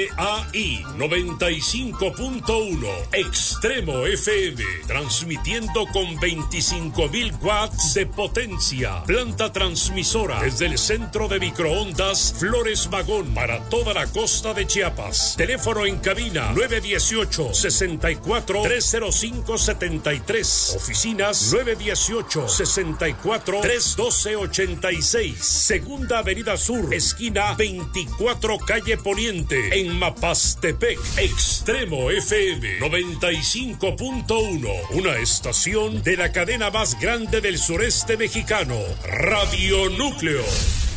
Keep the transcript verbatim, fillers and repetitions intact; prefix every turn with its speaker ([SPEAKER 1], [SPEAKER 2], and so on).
[SPEAKER 1] A I noventa y cinco punto uno Extremo F M, transmitiendo con veinticinco mil watts de potencia. Planta transmisora desde el centro de microondas Flores Magón para toda la costa de Chiapas. Teléfono en cabina nueve uno ocho, seis cuatro, tres cero cinco siete tres. Oficinas nueve uno ocho, seis cuatro, tres uno dos ocho seis. Segunda Avenida Sur, esquina veinticuatro calle Poniente, en Mapastepec. Extremo F M noventa y cinco punto uno, una estación de la cadena más grande del sureste mexicano, Radio Núcleo.